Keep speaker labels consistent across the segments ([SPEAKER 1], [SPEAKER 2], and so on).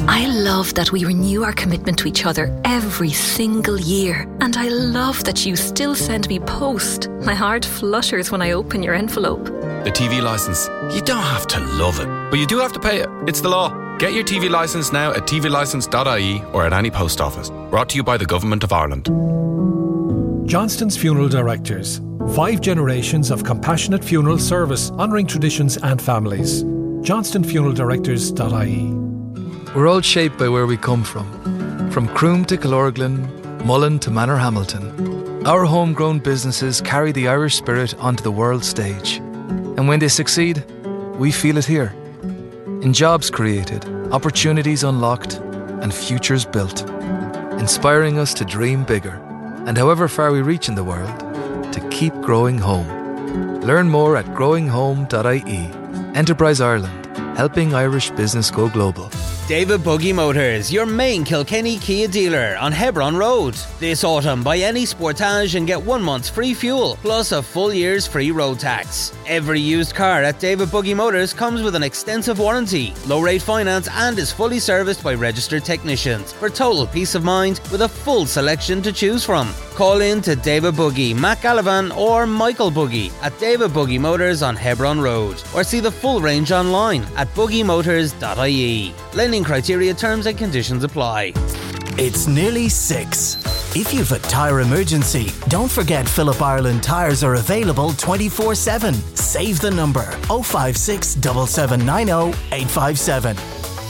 [SPEAKER 1] I love that we renew our commitment to each other every single year. And I love that you still send me post. My heart flutters when I open your envelope.
[SPEAKER 2] The TV licence. You don't have to love it, but you do have to pay it. It's the law. Get your TV licence now at tvlicence.ie or at any post office. Brought to you by the Government of Ireland.
[SPEAKER 3] Johnston's Funeral Directors. 5 generations of compassionate funeral service, honouring traditions and families. johnstonfuneraldirectors.ie.
[SPEAKER 4] We're all shaped by where we come from Croom to Killorglin, Mullen to Manorhamilton. Our homegrown businesses carry the Irish spirit onto the world stage. And when they succeed, we feel it here. In jobs created, opportunities unlocked, and futures built. Inspiring us to dream bigger, and however far we reach in the world, to keep growing home. Learn more at growinghome.ie. Enterprise Ireland, helping Irish business go global.
[SPEAKER 5] David Buggy Motors, your main Kilkenny Kia dealer on Hebron Road. This autumn, buy any Sportage and get 1 month's free fuel, plus a full year's free road tax. Every used car at David Buggy Motors comes with an extensive warranty, low-rate finance, and is fully serviced by registered technicians for total peace of mind with a full selection to choose from. Call in to David Buggy, Matt Gallivan or Michael Buggy at David Buggy Motors on Hebron Road, or see the full range online at buggymotors.ie. Lending criteria, terms and conditions apply.
[SPEAKER 6] It's nearly 6. If you've a tyre emergency, don't forget Phillip Ireland tyres are available 24/7. Save the number 056 7790 857.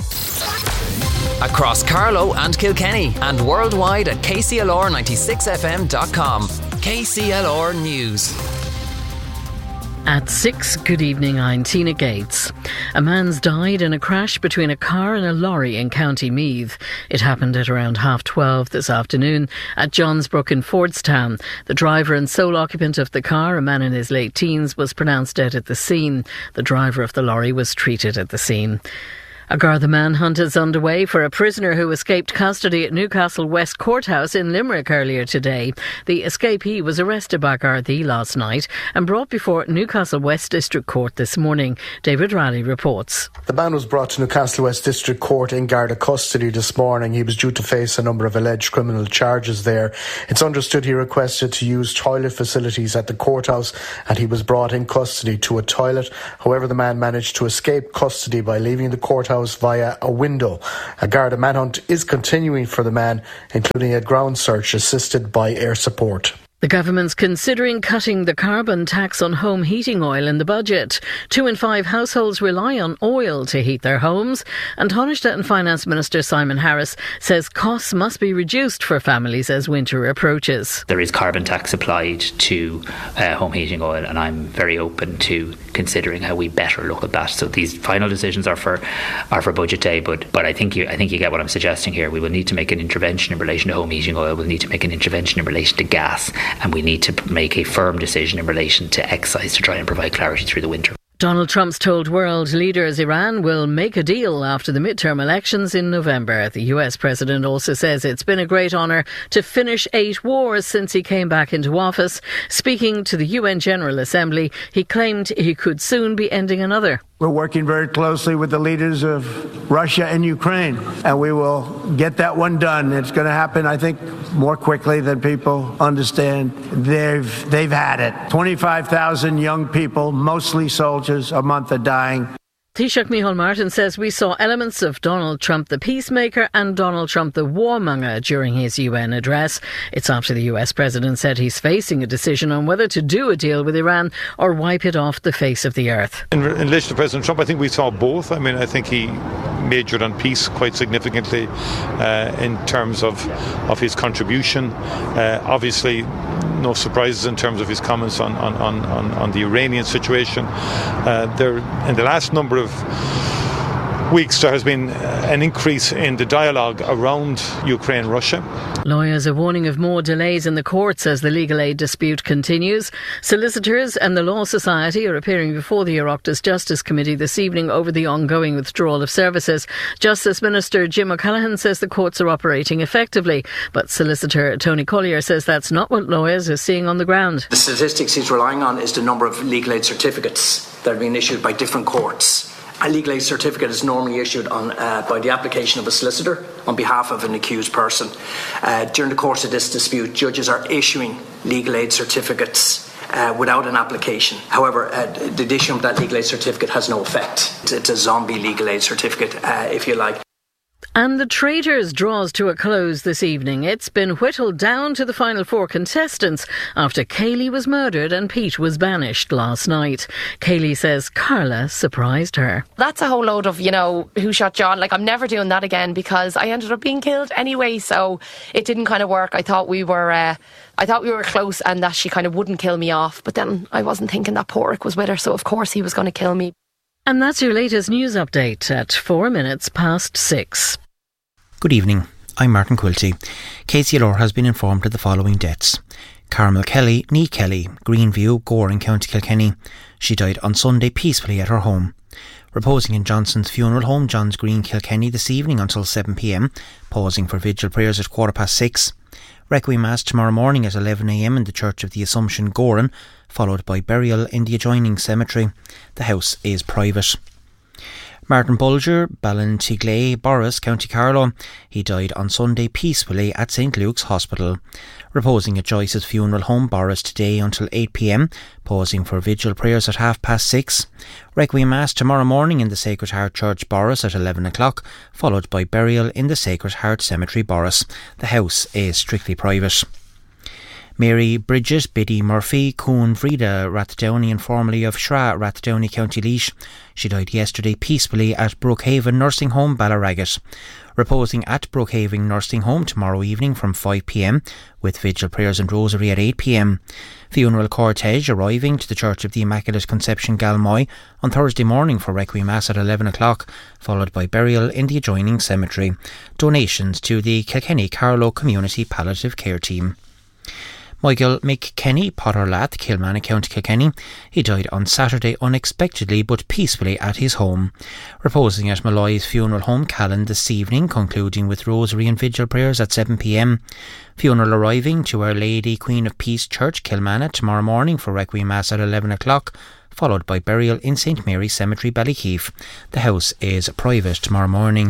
[SPEAKER 7] Across Carlow and Kilkenny and worldwide at kclr96fm.com. KCLR News.
[SPEAKER 8] At 6, good evening, I'm Tina Gates. A man's died in a crash between a car and a lorry in County Meath. It happened at around 12:30 this afternoon at Johnsbrook in Fordstown. The driver and sole occupant of the car, a man in his late teens, was pronounced dead at the scene. The driver of the lorry was treated at the scene. A Garda manhunt is underway for a prisoner who escaped custody at Newcastle West Courthouse in Limerick earlier today. The escapee was arrested by Gardaí last night and brought before Newcastle West District Court this morning. David Raleigh reports.
[SPEAKER 9] The man was brought to Newcastle West District Court in Garda custody this morning. He was due to face a number of alleged criminal charges there. It's understood he requested to use toilet facilities at the courthouse and he was brought in custody to a toilet. However, the man managed to escape custody by leaving the courthouse via a window. A Garda manhunt is continuing for the man, including a ground search assisted by air support.
[SPEAKER 8] The government's considering cutting the carbon tax on home heating oil in the budget. 2 in 5 households rely on oil to heat their homes, and Taoiseach and Finance Minister Simon Harris says costs must be reduced for families as winter approaches.
[SPEAKER 10] There is carbon tax applied to home heating oil, and I'm very open to considering how we better look at that. So these final decisions are for budget day, but I think you get what I'm suggesting here. We will need to make an intervention in relation to home heating oil. We'll need to make an intervention in relation to gas. And we need to make a firm decision in relation to excise to try and provide clarity through the winter.
[SPEAKER 8] Donald Trump's told world leaders Iran will make a deal after the midterm elections in November. The US president also says it's been a great honour to finish 8 wars since he came back into office. Speaking to the UN General Assembly, he claimed he could soon be ending another.
[SPEAKER 11] We're working very closely with the leaders of Russia and Ukraine, and we will get that one done. It's going to happen, I think, more quickly than people understand. They've had it. 25,000 young people, mostly soldiers, a month are dying.
[SPEAKER 8] Taoiseach Micheál Martin says we saw elements of Donald Trump the peacemaker and Donald Trump the warmonger during his UN address. It's after the US president said he's facing a decision on whether to do a deal with Iran or wipe it off the face of the earth.
[SPEAKER 12] In relation to President Trump, I think we saw both. I mean, I think he majored on peace quite significantly in terms of his contribution. Obviously, no surprises in terms of his comments on the Iranian situation. There, in the last number of weeks, there has been an increase in the dialogue around Ukraine-Russia.
[SPEAKER 8] Lawyers are warning of more delays in the courts as the legal aid dispute continues. Solicitors and the Law Society are appearing before the Oireachtas Justice Committee this evening over the ongoing withdrawal of services. Justice Minister Jim O'Callaghan says the courts are operating effectively, but Solicitor Tony Collier says that's not what lawyers are seeing on the ground.
[SPEAKER 13] The statistics he's relying on is the number of legal aid certificates that are being issued by different courts. A legal aid certificate is normally issued by the application of a solicitor on behalf of an accused person. During the course of this dispute, judges are issuing legal aid certificates without an application. However, the addition of that legal aid certificate has no effect. It's a zombie legal aid certificate, if you like.
[SPEAKER 8] And the Traitors draws to a close this evening. It's been whittled down to the final 4 contestants after Kayleigh was murdered and Pete was banished last night. Kayleigh says Carla surprised her.
[SPEAKER 14] That's a whole load of, who shot John. I'm never doing that again because I ended up being killed anyway, so it didn't kind of work. I thought we were close and that she kind of wouldn't kill me off, but then I wasn't thinking that Porrick was with her, so of course he was going to kill me.
[SPEAKER 8] And that's your latest news update at 6:04.
[SPEAKER 15] Good evening, I'm Martin Quilty. KCLR has been informed of the following deaths. Carmel Kelly, née Kelly, Greenview, Gore in County Kilkenny. She died on Sunday peacefully at her home. Reposing in Johnson's funeral home, Johns Green, Kilkenny this evening until 7 p.m, pausing for vigil prayers at 6:15. Requiem Mass tomorrow morning at 11 a.m. in the Church of the Assumption, Goran, followed by burial in the adjoining cemetery. The house is private. Martin Bulger, Ballintigley, Borris, County Carlow. He died on Sunday peacefully at St Luke's Hospital. Reposing at Joyce's funeral home, Borris, today until 8 p.m, pausing for vigil prayers at 6:30. Requiem Mass tomorrow morning in the Sacred Heart Church, Borris at 11 o'clock, followed by burial in the Sacred Heart Cemetery, Borris. The house is strictly private. Mary Bridget Biddy Murphy, Coon Vrida Rathdowney and formerly of Shra, Rathdowney, County Laois. She died yesterday peacefully at Brookhaven Nursing Home, Ballaragget. Reposing at Brookhaven Nursing Home tomorrow evening from 5 p.m, with vigil prayers and rosary at 8 p.m. Funeral cortege arriving to the Church of the Immaculate Conception, Galmoy, on Thursday morning for Requiem Mass at 11 o'clock, followed by burial in the adjoining cemetery. Donations to the Kilkenny Carlow Community Palliative Care Team. Michael McKenny, Potterlath, Kilmanny, County Kilkenny. He died on Saturday unexpectedly but peacefully at his home. Reposing at Malloy's funeral home, Callan, this evening, concluding with rosary and vigil prayers at 7 p.m. Funeral arriving to Our Lady Queen of Peace Church, Kilmanny, tomorrow morning for Requiem Mass at 11 o'clock, followed by burial in St Mary's Cemetery, Ballykeefe. The house is private tomorrow morning.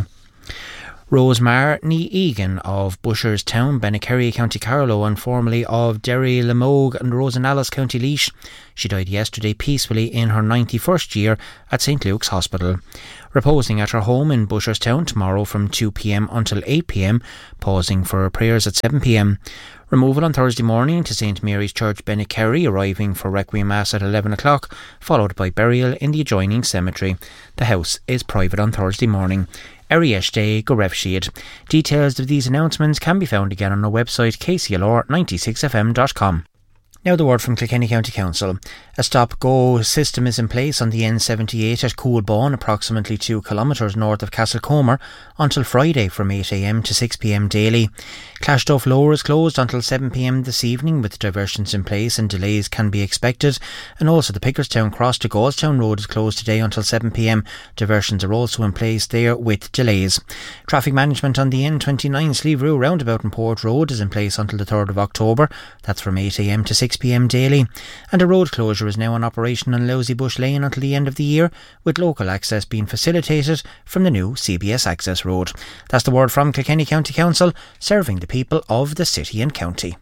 [SPEAKER 15] Rosemar née Egan of Busherstown, Bennekerry, County Carlow, and formerly of Derry, Limogue and Rosenallis, County Laois. She died yesterday peacefully in her 91st year at St Luke's Hospital. Reposing at her home in Busherstown tomorrow from 2 p.m. until 8 p.m, pausing for prayers at 7 p.m. Removal on Thursday morning to St Mary's Church, Bennekerry, arriving for Requiem Mass at 11 o'clock, followed by burial in the adjoining cemetery. The house is private on Thursday morning. Arieshte go raibh siad. Details of these announcements can be found again on our website kclr96fm.com. Now the word from Kilkenny County Council. A stop-go system is in place on the N78 at Coolbawn, approximately 2 kilometres north of Castlecomer, until Friday from 8 a.m. to 6 p.m. daily. Clashduff Lower is closed until 7 p.m. this evening, with diversions in place and delays can be expected. And also the Pickerstown Cross to Gallstown Road is closed today until 7 p.m. Diversions are also in place there with delays. Traffic management on the N29 Sleeve-Rue roundabout in Port Road is in place until the 3rd of October. That's from 8 a.m. to 6 p.m. daily. And a road closure is now in operation on Lowsy Bush Lane until the end of the year, with local access being facilitated from the new CBS Access Road. That's the word from Kilkenny County Council, serving the people of the city and county.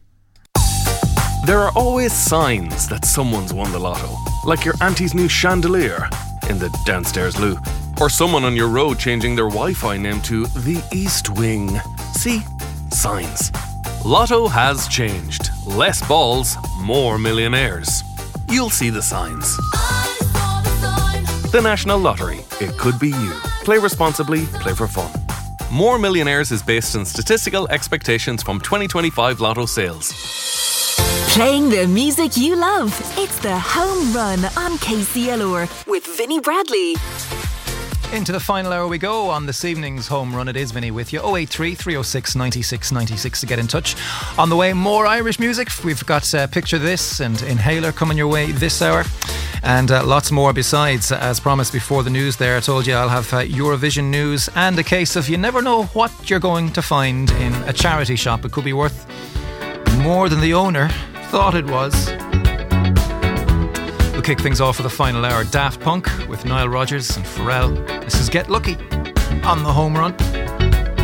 [SPEAKER 16] There are always signs that someone's won the lotto, like your auntie's new chandelier in the downstairs loo, or someone on your road changing their Wi-Fi name to the East Wing. See? Signs. Lotto has changed. Less balls, more millionaires. You'll see the signs. The National Lottery. It could be you. Play responsibly, play for fun. More Millionaires is based on statistical expectations from 2025 Lotto sales.
[SPEAKER 17] Playing the music you love. It's the Home Run on KCLR with Vinnie Bradley.
[SPEAKER 18] Into the final hour we go on this evening's Home Run. It is Vinnie with you. 083 306 96 96 to get in touch. On the way, more Irish music. We've got Picture This and Inhaler coming your way this hour. And lots more besides. As promised before the news there, I told you I'll have Eurovision news and a case of you never know what you're going to find in a charity shop. It could be worth more than the owner thought it was. We'll kick things off for the final hour. Daft Punk with Nile Rodgers and Pharrell. This is Get Lucky on the Home Run.